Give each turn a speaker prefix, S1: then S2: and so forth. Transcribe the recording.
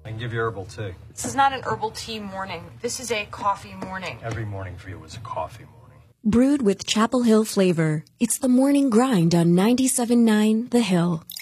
S1: I can give you herbal tea.
S2: This is not an herbal tea morning. This is a coffee morning.
S1: Every morning for you is a coffee morning.
S3: Brewed with Chapel Hill flavor, it's the morning grind on 97.9 The Hill.